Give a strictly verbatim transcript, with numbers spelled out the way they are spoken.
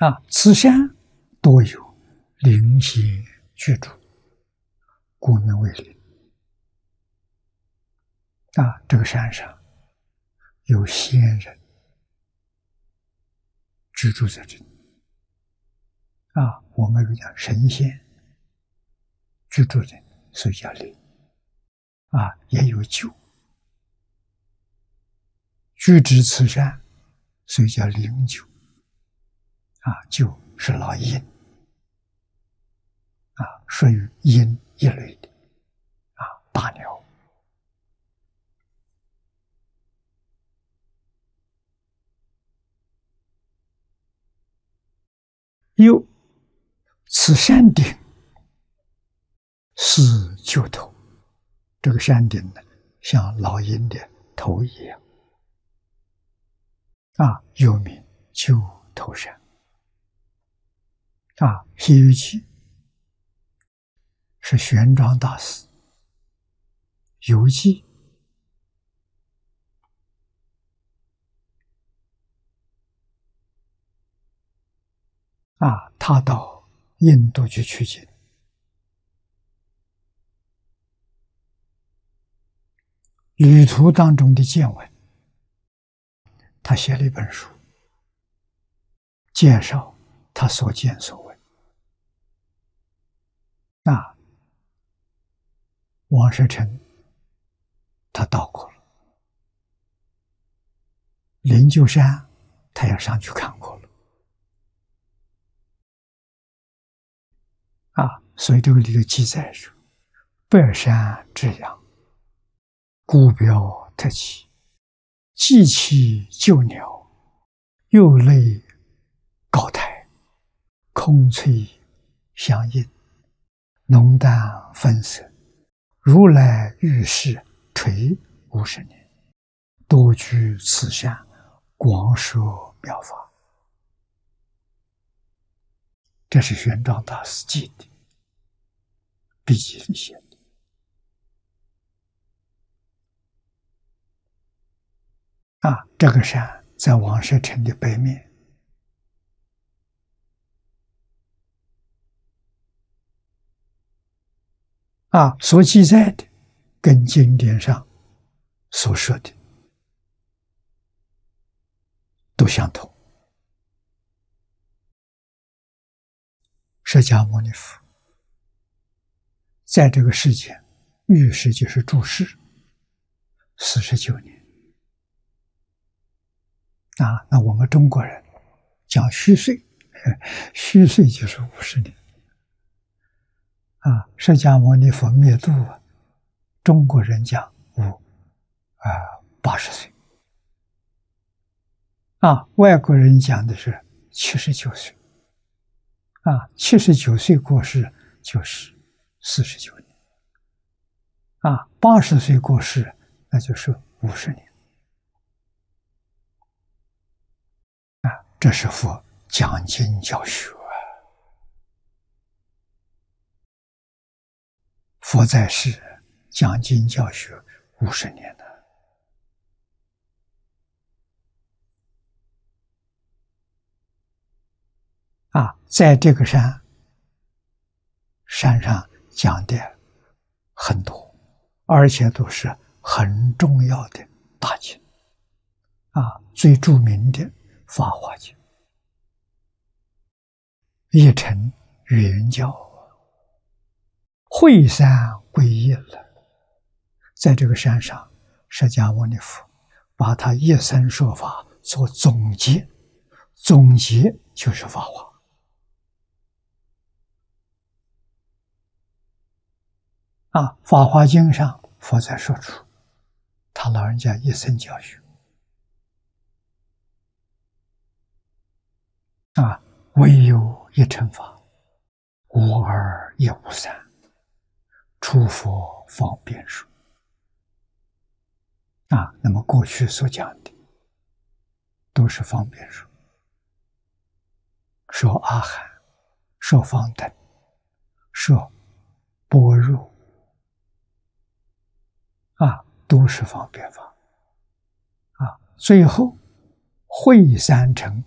啊，此山多有灵仙居住，故名为灵。啊，这个山上有仙人居住在这里。啊，我们有讲神仙居住的，所以叫灵。啊，也有酒居之此山，所以叫灵酒。啊，酒是老鹰，啊，属于鹰一类的，啊，大鸟。又此山顶似鹫头，这个山顶呢，像老鹰的头一样，啊，又名鹫头山。啊，《西游记》是玄奘大师游记啊，他到印度去取经，旅途当中的见闻，他写了一本书，介绍他所见所闻。啊，王舍城他到过了，灵鹫山他也上去看过了。啊，所以这个里头记载说：“百山之阳，孤标特起，既其旧鸟，又类高台，空翠相映，浓淡分色，如来遇世垂五十年，多居此山，广说妙法。”这是玄奘大师记的笔记里写的。啊，这个山在王舍城的北面。啊，所记载的跟经典上所说的都相同。释迦牟尼佛在这个世间遇世就是住世四十九年。啊，那我们中国人讲虚岁，虚岁就是五十年。啊，释迦牟尼佛灭度，中国人讲五啊八十岁。啊，外国人讲的是七十九岁。啊，七十九岁过世就是四十九年。啊，八十岁过世那就是五十年。啊，这是佛讲经教学。佛在世讲经教学五十年了。啊，在这个山山上讲的很多，而且都是很重要的大经。啊，最著名的《法华经》，一成圆教，会山归一了。在这个山上，释迦牟尼佛把他一生说法做总结，总结就是法华。啊，《法华经》上佛在说出他老人家一生教学。啊，唯有一乘法，无二也无三，诸佛方便说。啊，那么过去所讲的都是方便说，说阿含，说方等，说般若，啊，都是方便法。啊，最后会三乘